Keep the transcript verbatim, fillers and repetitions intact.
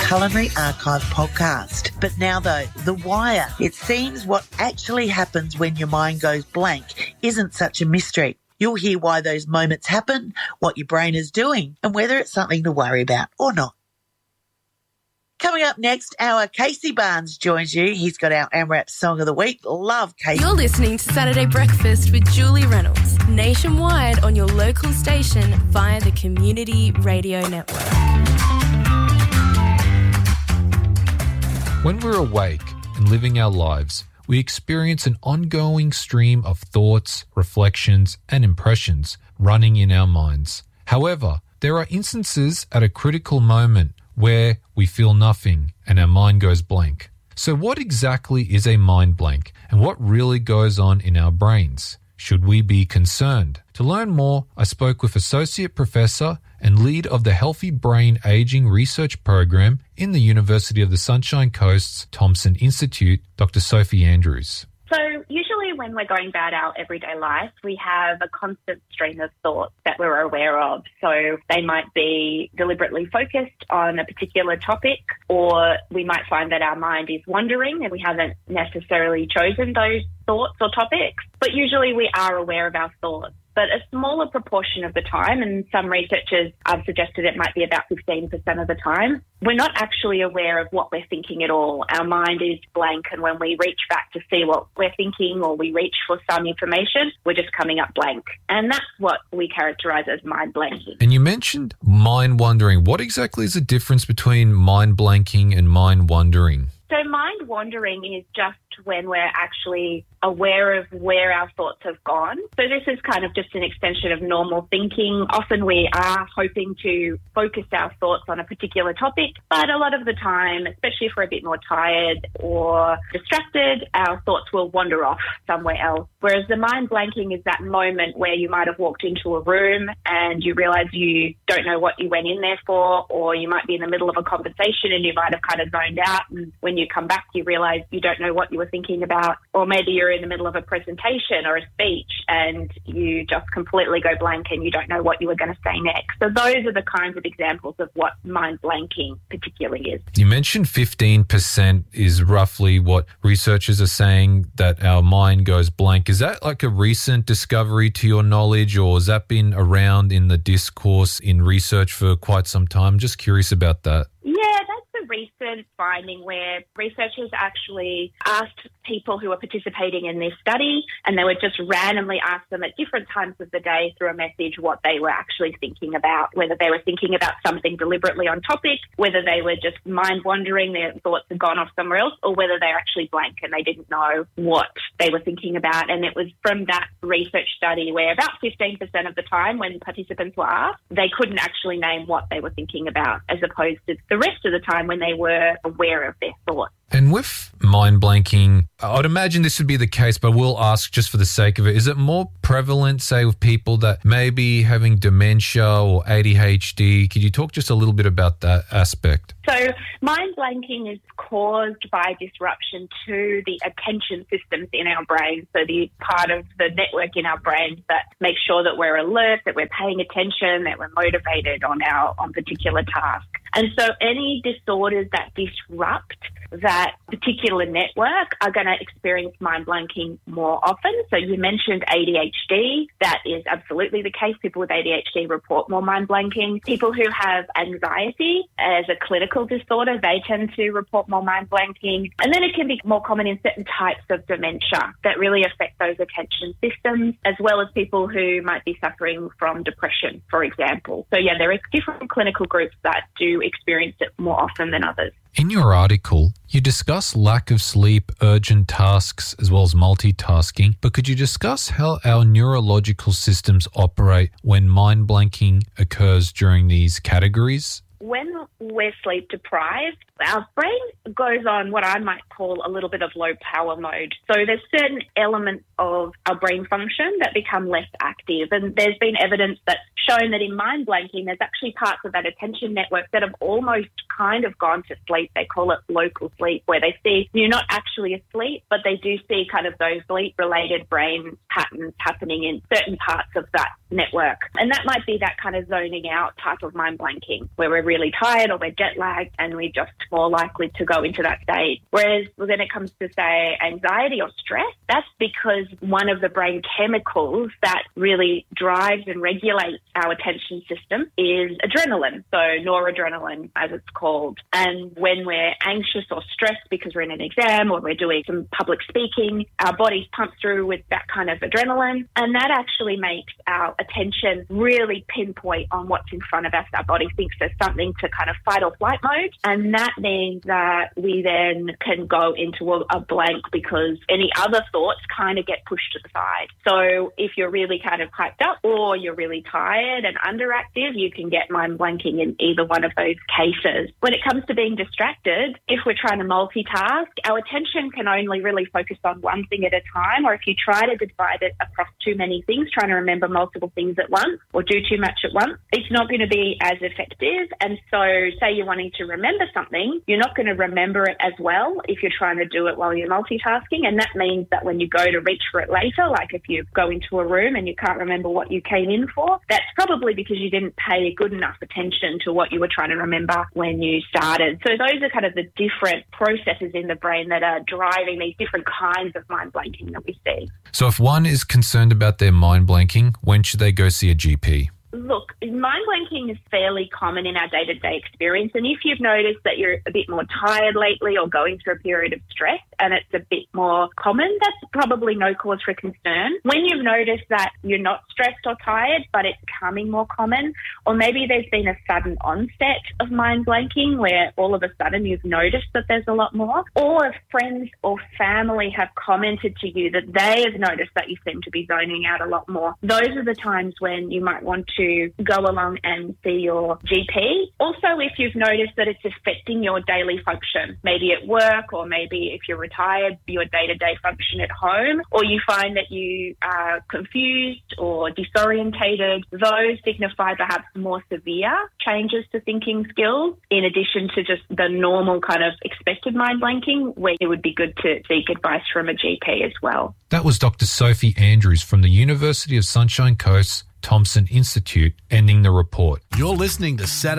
Culinary Archive podcast. But now, though, The Wire. It seems what actually happens when your mind goes blank isn't such a mystery. You'll hear why those moments happen, what your brain is doing, and whether it's something to worry about or not. Coming up next, our Casey Barnes joins you. He's got our AMRAP Song of the Week. Love Casey. You're listening to Saturday Breakfast with Julie Reynolds, nationwide on your local station via the Community Radio Network. When we're awake and living our lives, we experience an ongoing stream of thoughts, reflections, and impressions running in our minds. However, there are instances at a critical moment where we feel nothing and our mind goes blank. So what exactly is a mind blank and what really goes on in our brains? Should we be concerned? To learn more, I spoke with Associate Professor and lead of the Healthy Brain Aging Research Program in the University of the Sunshine Coast's Thompson Institute, Doctor Sophie Andrews. So usually when we're going about our everyday life, we have a constant stream of thoughts that we're aware of. So they might be deliberately focused on a particular topic, or we might find that our mind is wandering and we haven't necessarily chosen those thoughts or topics. But usually we are aware of our thoughts. But a smaller proportion of the time, and some researchers have suggested it might be about fifteen percent of the time, we're not actually aware of what we're thinking at all. Our mind is blank, and when we reach back to see what we're thinking or we reach for some information, we're just coming up blank. And that's what we characterise as mind blanking. And you mentioned mind wandering. What exactly is the difference between mind blanking and mind wandering? So mind wandering is just when we're actually aware of where our thoughts have gone. So this is kind of just an extension of normal thinking. Often we are hoping to focus our thoughts on a particular topic, but a lot of the time, especially if we're a bit more tired or distracted, our thoughts will wander off somewhere else. Whereas the mind blanking is that moment where you might have walked into a room and you realise you don't know what you went in there for, or you might be in the middle of a conversation and you might have kind of zoned out, and when you come back you realise you don't know what you were thinking about, or maybe you're in the middle of a presentation or a speech and you just completely go blank and you don't know what you were going to say next. So those are the kinds of examples of what mind blanking particularly is. You mentioned fifteen percent is roughly what researchers are saying that our mind goes blank. Is that like a recent discovery to your knowledge, or has that been around in the discourse in research for quite some time? Just curious about that. Yeah, that's a recent finding where researchers actually asked people who were participating in this study, and they would just randomly ask them at different times of the day through a message what they were actually thinking about, whether they were thinking about something deliberately on topic, whether they were just mind wandering, their thoughts had gone off somewhere else, or whether they're actually blank and they didn't know what they were thinking about. And it was from that research study where about fifteen percent of the time when participants were asked, they couldn't actually name what they were thinking about, as opposed to the rest of the time when they were aware of their thoughts. And with mind blanking, I'd imagine this would be the case, but we'll ask just for the sake of it. Is it more prevalent, say, with people that may be having dementia or A D H D? Could you talk just a little bit about that aspect? So mind blanking is caused by disruption to the attention systems in our brain. So the part of the network in our brain that makes sure that we're alert, that we're paying attention, that we're motivated on our on particular task. And so any disorders that disrupt that particular network are going to experience mind blanking more often. So you mentioned A D H D. That is absolutely the case. People with A D H D report more mind blanking. People who have anxiety as a clinical disorder, they tend to report more mind blanking. And then it can be more common in certain types of dementia that really affect those attention systems, as well as people who might be suffering from depression, for example. So yeah, there are different clinical groups that do experience it more often than others. In your article, you discuss lack of sleep, urgent tasks, as well as multitasking, but could you discuss how our neurological systems operate when mind blanking occurs during these categories? When we're sleep deprived, our brain goes on what I might call a little bit of low power mode. So there's certain elements of our brain function that become less active. And there's been evidence that's shown that in mind blanking, there's actually parts of that attention network that have almost kind of gone to sleep. They call it local sleep, where they see you're not actually asleep, but they do see kind of those sleep-related brain patterns happening in certain parts of that network. And that might be that kind of zoning out type of mind blanking, where we're really tired tired or we're jet lagged and we're just more likely to go into that state. Whereas when it comes to, say, anxiety or stress, that's because one of the brain chemicals that really drives and regulates our attention system is adrenaline, so noradrenaline as it's called. And when we're anxious or stressed because we're in an exam or we're doing some public speaking, our bodies pump through with that kind of adrenaline, and that actually makes our attention really pinpoint on what's in front of us. Our body thinks there's something to kind of fight or flight mode, and that means that we then can go into a, a blank because any other thoughts kind of get pushed to the side. So if you're really kind of hyped up or you're really tired and underactive, you can get mind blanking in either one of those cases. When it comes to being distracted, if we're trying to multitask, our attention can only really focus on one thing at a time, or if you try to divide it across too many things, trying to remember multiple things at once or do too much at once, it's not going to be as effective. And so say you're wanting to remember something, you're not going to remember it as well if you're trying to do it while you're multitasking. And that means that when you go to reach for it later, like if you go into a room and you can't remember what you came in for, that's probably because you didn't pay good enough attention to what you were trying to remember when you started. So those are kind of the different processes in the brain that are driving these different kinds of mind blanking that we see. So if one is concerned about their mind blanking, when should they go see a G P? Look, mind blanking is fairly common in our day-to-day experience, and if you've noticed that you're a bit more tired lately or going through a period of stress and it's a bit more common, that's probably no cause for concern. When you've noticed that you're not stressed or tired, but it's becoming more common, or maybe there's been a sudden onset of mind blanking where all of a sudden you've noticed that there's a lot more, or if friends or family have commented to you that they have noticed that you seem to be zoning out a lot more, those are the times when you might want to to go along and see your G P. Also, if you've noticed that it's affecting your daily function, maybe at work, or maybe if you're retired, your day-to-day function at home, or you find that you are confused or disorientated, those signify perhaps more severe changes to thinking skills, in addition to just the normal kind of expected mind blanking, where it would be good to seek advice from a G P as well. That was Doctor Sophie Andrews from the University of Sunshine Coast Thompson Institute, ending the report. You're listening to Saturday